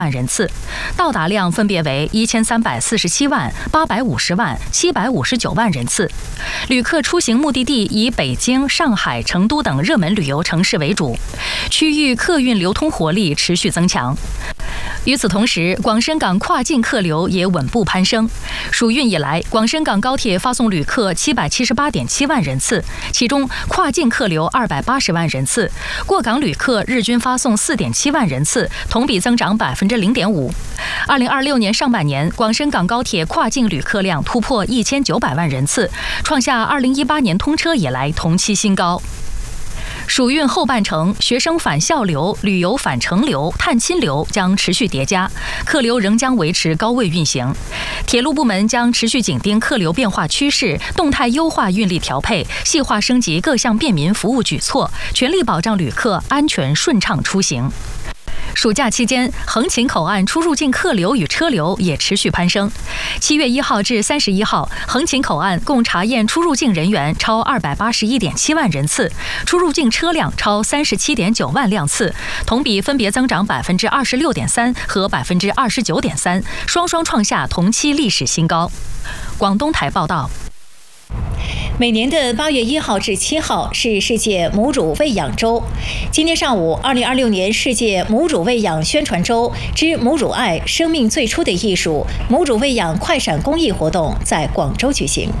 万人次，到达量分别为1347万、850万、759万人次。旅客出行目的地以北京、上海、成都等热门旅游城市为主，区域客运流通活力持续增强。与此同时，广深港跨境客流也稳步攀升。暑运以来，广深港高铁发送旅客778.7万人次，其中跨境客流280万人次，过港旅客日均发送4.7万人次，同比增长0.5%。2026年上半年，广深港高铁跨境旅客量突破1900万人次，创下2018年通车以来同期新高。暑运后半程，学生返校流、旅游返程流、探亲流将持续叠加，客流仍将维持高位运行。铁路部门将持续紧盯客流变化趋势，动态优化运力调配，细化升级各项便民服务举措，全力保障旅客安全顺畅出行。暑假期间，横琴口岸出入境客流与车流也持续攀升。7月1号至31号，横琴口岸共查验出入境人员超281.7万人次，出入境车辆超37.9万辆次，同比分别增长26.3%和29.3%，双双创下同期历史新高。广东台报道。 每年的8月1号至7号是世界母乳喂养周。今天上午，2026年世界母乳喂养宣传周之母乳爱，生命最初的艺术母乳喂养快闪公益活动在广州举行。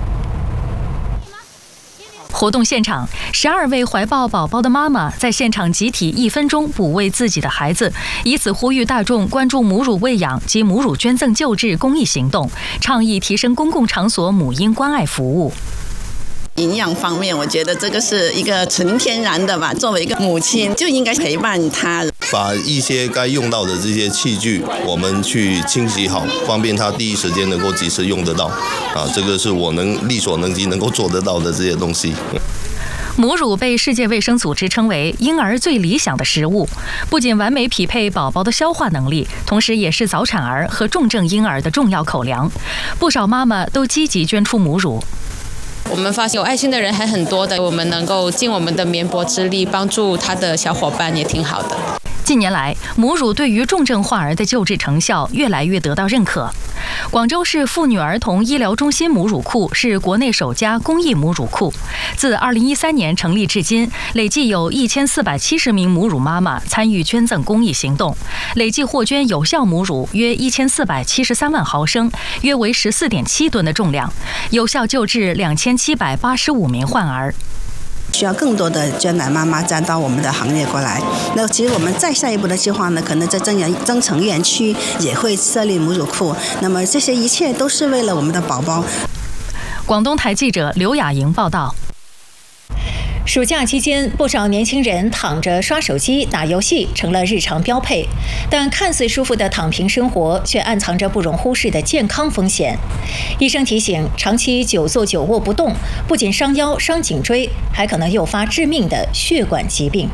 活动现场，12位怀抱宝宝的妈妈在现场集体1分钟哺喂自己的孩子，以此呼吁大众关注母乳喂养及母乳捐赠救治公益行动，倡议提升公共场所母婴关爱服务。 营养方面，我觉得这个是一个纯天然的吧。作为一个母亲，就应该陪伴他， 把一些该用到的这些器具，我们去清洗好，方便他第一时间能够及时用得到。这个是我能力所能及能够做得到的这些东西。 母乳被世界卫生组织称为婴儿最理想的食物，不仅完美匹配宝宝的消化能力，同时也是早产儿和重症婴儿的重要口粮。不少妈妈都积极捐出母乳。 我们发现有爱心的人还很多的，我们能够尽我们的绵薄之力帮助他的小伙伴也挺好的。 近年来，母乳对于重症患儿的救治成效越来越得到认可。广州市妇女儿童医疗中心母乳库是国内首家公益母乳库，自2013年成立至今，累计有1470名母乳妈妈参与捐赠公益行动，累计获捐有效母乳约1473万毫升，约为14.7吨的重量，有效救治2785名患儿。 需要更多的捐奶妈妈加到我们的行业过来。那其实我们再下一步的计划呢，可能在增城园区也会设立母乳库。那么这些一切都是为了我们的宝宝。 广东台记者刘雅莹报道。 暑假期间，不少年轻人躺着刷手机、打游戏成了日常标配，但看似舒服的躺平生活，却暗藏着不容忽视的健康风险。医生提醒，长期久坐久卧不动，不仅伤腰、伤颈椎，还可能诱发致命的血管疾病。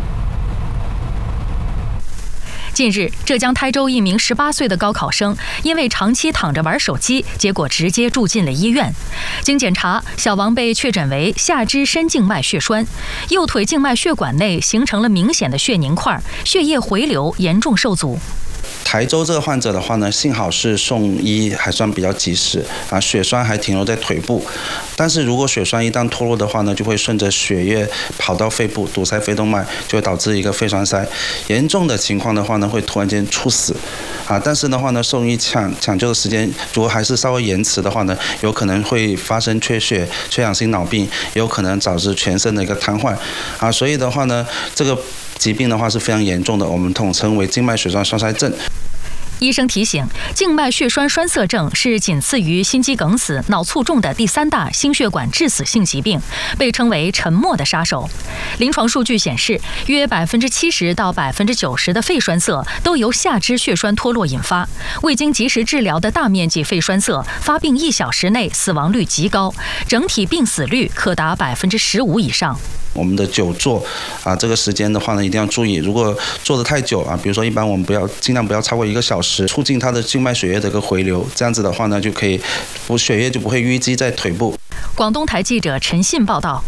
近日，浙江台州一名18岁的高考生因为长期躺着玩手机，结果直接住进了医院。经检查，小王被确诊为下肢深静脉血栓，右腿静脉血管内形成了明显的血凝块，血液回流严重受阻。 台州这个患者的话呢，幸好是送医还算比较及时血栓还停留在腿部，但是如果血栓一旦脱落的话呢，就会顺着血液跑到肺部，堵塞肺动脉，就会导致一个肺栓塞。严重的情况的话呢，会突然间猝死但是的话呢，送医抢救的时间如果还是稍微延迟的话呢，有可能会发生缺血、缺氧性脑病，有可能导致全身的一个瘫痪所以的话呢，这个疾病的话是非常严重的，我们统称为静脉血栓栓塞症。 医生提醒，静脉血栓栓塞症是仅次于心肌梗死、脑卒中的第3大心血管致死性疾病，被称为沉默的杀手。临床数据显示，约70%到90%的肺栓塞都由下肢血栓脱落引发，未经及时治疗的大面积肺栓塞，发病1小时内死亡率极高，整体病死率可达15%以上。 我们的久坐这个时间的话呢，一定要注意。如果坐得太久比如说一般我们尽量不要超过1个小时，促进它的静脉血液的一个回流，这样子的话呢，就可以血液就不会淤积在腿部。 广东台记者陈信报道。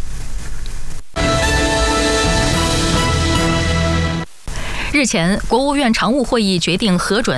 日前，国务院常务会议决定核准